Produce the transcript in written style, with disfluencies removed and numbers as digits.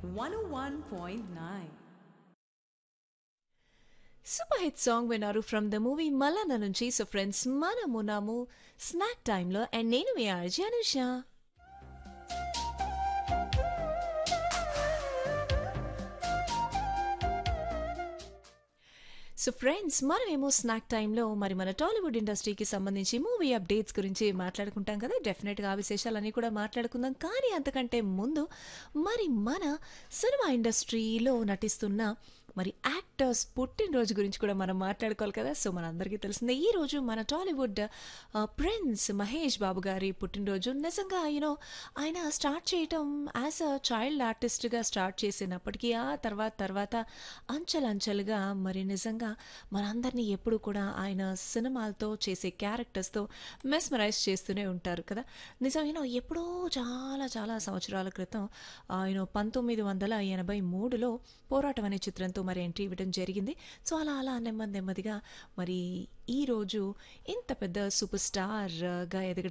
101.9. Super hit song విన్నారు from the movie Malana నుంచి. So friends, మనమున్నాము snack టైంలో అండ్ నేను మీ ఆర్జే అనుష. సో ఫ్రెండ్స్, మనమేమో స్నాక్ టైంలో మరి మన టాలీవుడ్ ఇండస్ట్రీకి సంబంధించి మూవీ అప్డేట్స్ గురించి మాట్లాడుకుంటాం కదా. డెఫినెట్గా ఆ విశేషాలన్నీ కూడా మాట్లాడుకుందాం. కానీ అంతకంటే ముందు మరి మన సినిమా ఇండస్ట్రీలో నటిస్తున్న మరి యాక్టర్స్ పుట్టినరోజు గురించి కూడా మనం మాట్లాడుకోవాలి కదా. సో మనందరికీ తెలిసిందే, ఈరోజు మన టాలీవుడ్ ప్రిన్స్ మహేష్ బాబు గారి పుట్టినరోజు. నిజంగా ఆయన స్టార్ట్ చేయటం యాజ్ అ చైల్డ్ ఆర్టిస్ట్గా స్టార్ట్ చేసినప్పటికీ ఆ తర్వాత అంచెలంచెలుగా మరి నిజంగా మనందరినీ ఎప్పుడు కూడా ఆయన సినిమాలతో చేసే క్యారెక్టర్స్తో మెస్మరైజ్ చేస్తూనే ఉంటారు కదా. నిజం, ఎప్పుడో చాలా చాలా సంవత్సరాల క్రితం 1983లో పోరాటం అనే చిత్రంతో మరి ఎంట్రీ ఇవ్వడం జరిగింది. సో అలా అలా నెమ్మదిగా మరి ఈరోజు ఇంత పెద్ద సూపర్ స్టార్గా ఎదగడం